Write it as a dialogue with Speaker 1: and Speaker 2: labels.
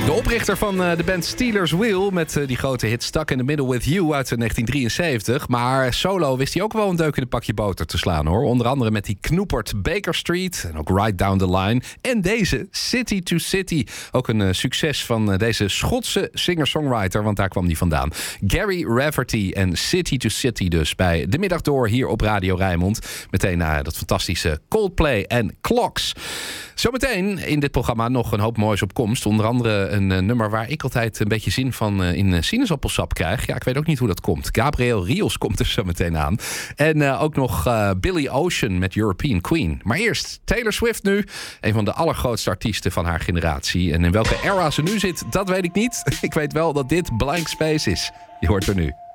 Speaker 1: De oprichter van de band Stealers Wheel met die grote hit Stuck in the Middle with You uit 1973. Maar solo wist hij ook wel een deuk in een pakje boter te slaan, hoor. Onder andere met die knoepert Baker Street en ook Right Down the Line. En deze City to City. Ook een succes van deze Schotse singer-songwriter, want daar kwam die vandaan. Gary Rafferty en City to City dus bij De Middag Door hier op Radio Rijnmond. Meteen naar dat fantastische Coldplay en Clocks. Zometeen in dit programma nog een hoop moois op komst. Onder andere een nummer waar ik altijd een beetje zin van in sinaasappelsap krijg. Ja, ik weet ook niet hoe dat komt. Gabriel Rios komt er zo meteen aan. En ook nog Billy Ocean met European Queen. Maar eerst Taylor Swift nu. Een van de allergrootste artiesten van haar generatie. En in welke era ze nu zit, dat weet ik niet. Ik weet wel dat dit Blank Space is. Je hoort er nu.